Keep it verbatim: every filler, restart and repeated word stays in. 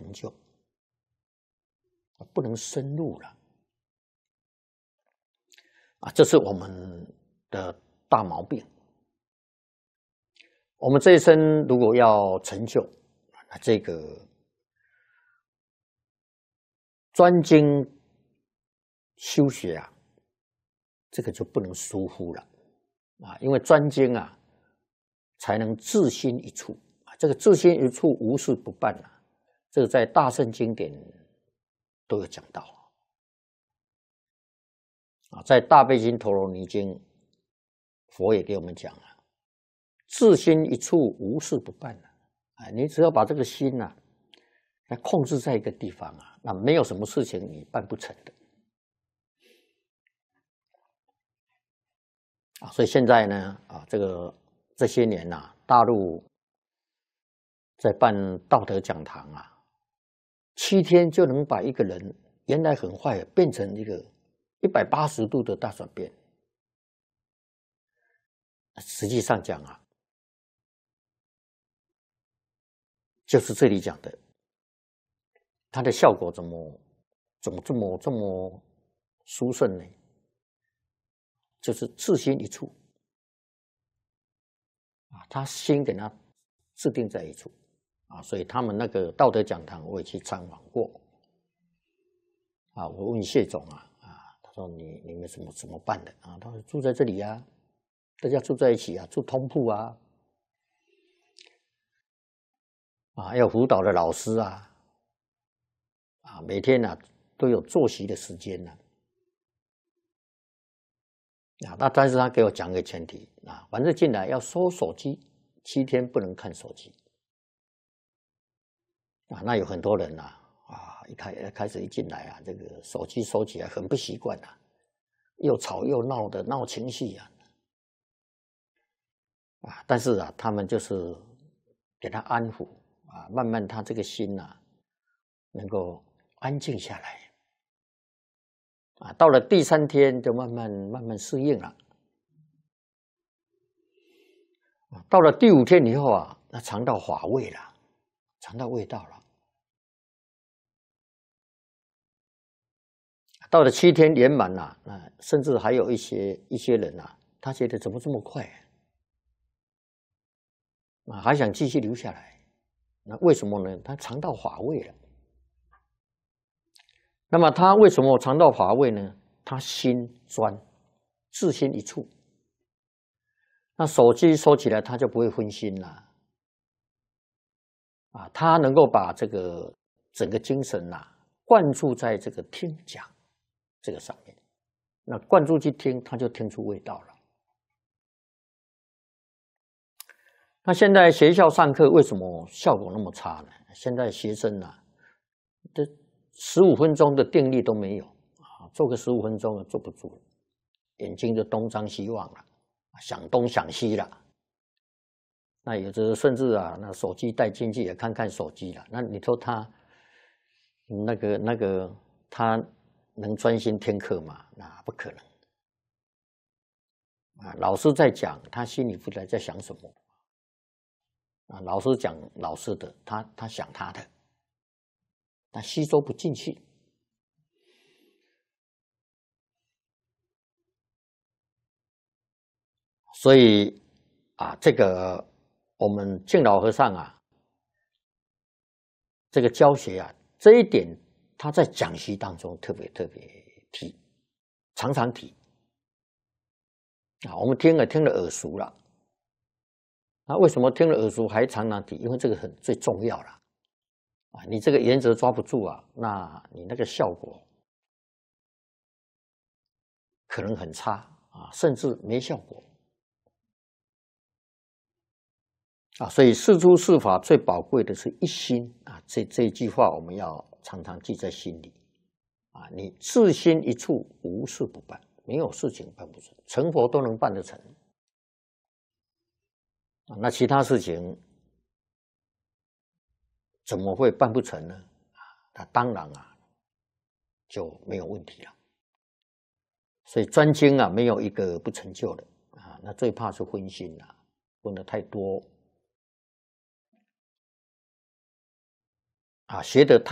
成就，不能深入了啊，这是我们的大毛病。我们这一生如果要成就，那这个专精修学啊，这个就不能疏忽了啊，因为专精啊，才能自心一处啊。这个自心一处，无事不办啊，这个在大乘经典都有讲到啊，在大悲经陀罗尼经，佛也给我们讲了，自心一处，无事不办啊。啊，你只要把这个心呐、啊，控制在一个地方啊，那没有什么事情你办不成的。啊，所以现在呢，啊，这个这些年呐、啊，大陆在办道德讲堂啊，七天就能把一个人原来很坏变成一个一百八十度的大转变。实际上讲啊，就是这里讲的，它的效果怎么怎么这么这么殊胜呢？就是自心一处啊，他心给他制定在一处啊，所以他们那个道德讲堂我也去参访过啊。我问谢总啊啊，他说你你们怎么怎么办的啊？他说住在这里啊，大家住在一起啊，住通铺啊，啊，要辅导的老师啊，啊，每天啊都有作息的时间呢、啊。啊，那但是他给我讲个前提啊，反正进来要收手机，七天不能看手机。啊，那有很多人呐、啊，啊，一开开始一进来啊，这个手机收起来很不习惯啊，又吵又闹的，闹情绪啊，啊，但是啊，他们就是给他安抚啊，慢慢他这个心呐、啊，能够安静下来。啊，到了第三天就慢慢慢慢适应了。啊，到了第五天以后啊，那尝到法味了，尝到味道了。到了七天圆满了，啊，甚至还有一些一些人啊，他觉得怎么这么快啊，还想继续留下来。那为什么呢？他尝到法味了。那么他为什么尝到法味呢？他心专，自心一处。那手机收起来，他就不会分心了。啊，他能够把这个整个精神呐、啊，灌注在这个听讲这个上面。那灌注去听，他就听出味道了。那现在学校上课为什么效果那么差呢？现在学生啊，这十五分钟的定力都没有啊，做个十五分钟坐不住，眼睛就东张西望了，想东想西了。那有的甚至啊，那手机带进去也看看手机了。那你说他那个那个他能专心听课吗？那不可能啊！老师在讲，他心里不知道在想什么啊。老师讲老师的，他他想他的，他吸收不进去。所以啊，这个我们敬老和尚啊，这个教学啊，这一点他在讲习当中特别特别提，常常提啊。我们听了听了耳熟了，那为什么听了耳熟还常常提？因为这个很最重要了啊。你这个原则抓不住啊，那你那个效果可能很差啊，甚至没效果。啊，所以事出事法最宝贵的是一心啊，这这一句话我们要常常记在心里啊。你自心一处，无事不办，没有事情办不成，成佛都能办得成啊。那其他事情怎么会办不成呢？啊，那当然啊就没有问题了。所以专精啊，没有一个不成就的啊。那最怕是分心啊，分的太多。 啊，学得太